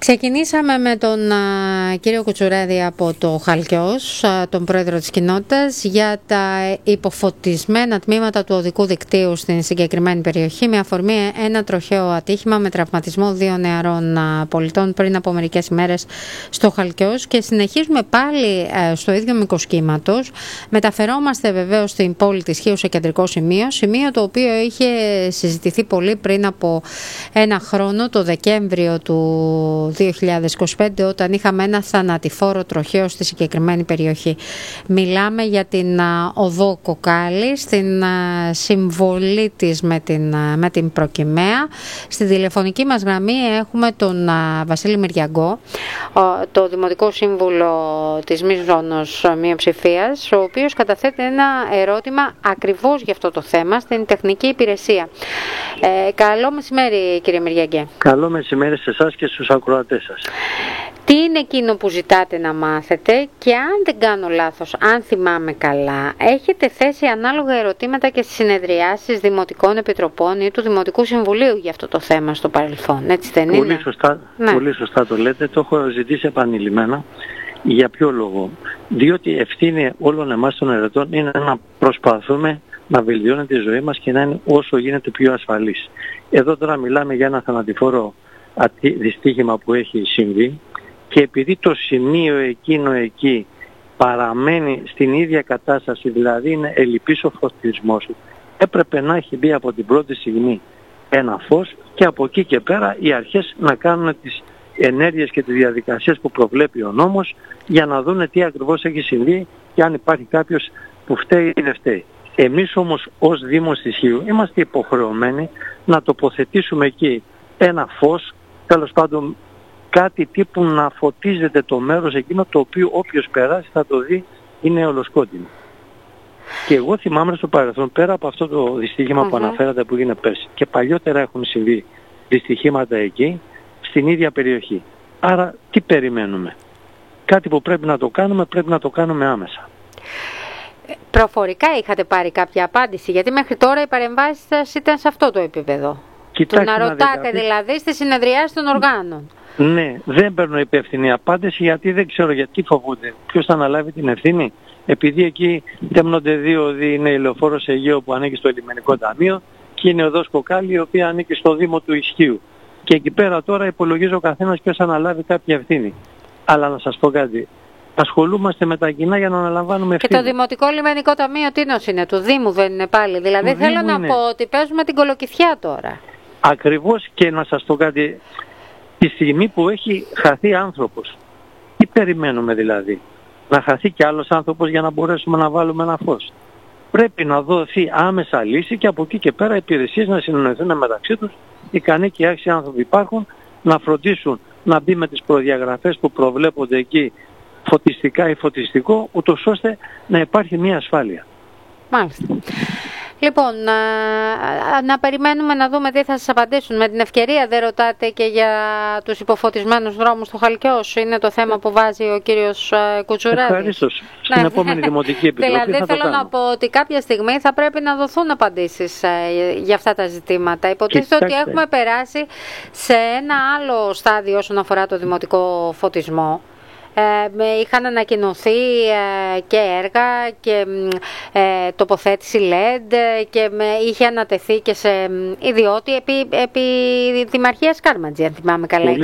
Ξεκινήσαμε με τον κύριο Κουτσουράδη από το Χαλκιός, τον πρόεδρο της κοινότητας, για τα υποφωτισμένα τμήματα του οδικού δικτύου στην συγκεκριμένη περιοχή, με αφορμή ένα τροχαίο ατύχημα με τραυματισμό 2 νεαρών πολιτών πριν από μερικές ημέρες στο Χαλκιός. Και συνεχίζουμε πάλι στο ίδιο μήκος κύματος. Μεταφερόμαστε βεβαίως στην πόλη της Χίου σε κεντρικό σημείο το οποίο είχε συζητηθεί πολύ πριν από ένα χρόνο, το Δεκέμβριο του 2025, όταν είχαμε ένα θανατηφόρο τροχαίο στη συγκεκριμένη περιοχή. Μιλάμε για την οδό Κοκάλη, στην συμβολή της με την Προκυμαία. Στη τηλεφωνική μας γραμμή έχουμε τον Βασίλη Μυριαγκό, το Δημοτικό Σύμβουλο της Μίζωνος Μειοψηφίας, ο οποίος καταθέτει ένα ερώτημα ακριβώς για αυτό το θέμα στην τεχνική υπηρεσία. Καλό μεσημέρι, κύριε Μυριαγκέ. Καλό μεσημέρι σε εσάς και στους ακροατές σας. Τι είναι εκείνο που ζητάτε να μάθετε, και αν δεν κάνω λάθος, αν θυμάμαι καλά, έχετε θέσει ανάλογα ερωτήματα και στις συνεδριάσεις δημοτικών επιτροπών ή του Δημοτικού Συμβουλίου για αυτό το θέμα στο παρελθόν, έτσι δεν είναι? Πολύ σωστά, ναι. Πολύ σωστά το λέτε, το έχω ζητήσει επανειλημμένα. Για ποιο λόγο? Διότι η ευθύνη όλων εμάς των ερετών είναι να προσπαθούμε να βελτιώνει τη ζωή μας και να είναι όσο γίνεται πιο ασφαλής. Εδώ τώρα μιλάμε για ένα θανατηφόρο δυστύχημα που έχει συμβεί, και επειδή το σημείο εκείνο εκεί παραμένει στην ίδια κατάσταση, δηλαδή είναι ελλειπής ο φωτισμός, έπρεπε να έχει μπει από την πρώτη στιγμή ένα φως και από εκεί και πέρα οι αρχές να κάνουν τις ενέργειες και τις διαδικασίες που προβλέπει ο νόμος, για να δουν τι ακριβώς έχει συμβεί και αν υπάρχει κάποιος που φταίει ή δεν φταίει. Εμείς όμως ως Δήμος της Χίου είμαστε υποχρεωμένοι να τοποθετήσουμε εκεί ένα φως, τέλος πάντων κάτι τύπου να φωτίζεται το μέρος εκείνο το οποίο όποιος περάσει θα το δει είναι ολοσκότεινο. Και εγώ θυμάμαι στο παρελθόν, πέρα από αυτό το δυστύχημα που αναφέρατε που έγινε πέρσι, και παλιότερα έχουν συμβεί δυστυχήματα εκεί στην ίδια περιοχή. Άρα τι περιμένουμε? Κάτι που πρέπει να το κάνουμε, πρέπει να το κάνουμε άμεσα. Προφορικά είχατε πάρει κάποια απάντηση? Γιατί μέχρι τώρα οι παρεμβάσεις σας ήταν σε αυτό το επίπεδο. Κοιτάξτε, να ρωτάτε δηλαδή στη συνεδριάση των οργάνων. Ναι, δεν παίρνω υπεύθυνη απάντηση, γιατί δεν ξέρω γιατί φοβούνται. Ποιος θα αναλάβει την ευθύνη? Επειδή εκεί τέμνονται δύο οδοί, είναι η Λεωφόρος Αιγαίο που ανήκει στο Λιμενικό Ταμείο και είναι η οδός Κοκάλη, η οποία ανήκει στο Δήμο του Ισχύου. Και εκεί πέρα τώρα υπολογίζει ο καθένας ποιος θα αναλάβει κάποια ευθύνη. Αλλά να σας πω κάτι. Ασχολούμαστε με τα κοινά για να αναλαμβάνουμε ευθύνη. Και το Δημοτικό Λιμενικό Ταμείο τίνος είναι? Του Δήμου δεν είναι πάλι? Δηλαδή θέλω να πω ότι παίζουμε την κολοκυθιά τώρα. Ακριβώς, και να σας πω κάτι. Τη στιγμή που έχει χαθεί άνθρωπος, τι περιμένουμε δηλαδή? Να χαθεί κι άλλος άνθρωπος για να μπορέσουμε να βάλουμε ένα φως? Πρέπει να δοθεί άμεσα λύση και από εκεί και πέρα οι υπηρεσίες να συνεννοηθούν μεταξύ τους. Ικανοί και άξιοι άνθρωποι υπάρχουν να φροντίσουν να μπει με τις προδιαγραφές που προβλέπονται εκεί, φωτιστικά ή φωτιστικό, ούτως ώστε να υπάρχει μια ασφάλεια. Μάλιστα. Λοιπόν, να περιμένουμε να δούμε τι θα σας απαντήσουν. Με την ευκαιρία δεν ρωτάτε και για τους υποφωτισμένους δρόμους του Χαλκιός? Είναι το θέμα που βάζει ο κύριος Κουτσουράδης. Ευχαρίστως. Στην επόμενη Δημοτική Επιτροπή δηλαδή θέλω να πω ότι κάποια στιγμή θα πρέπει να δοθούν απαντήσεις για αυτά τα ζητήματα. Υποτίθεται ότι έχουμε περάσει σε ένα άλλο στάδιο όσον αφορά το δημοτικό φωτισμό. Είχαν ανακοινωθεί και έργα και τοποθέτηση LED και είχε ανατεθεί και σε ιδιώτη επί Δημαρχίας Κάρματζη, αν θυμάμαι καλά.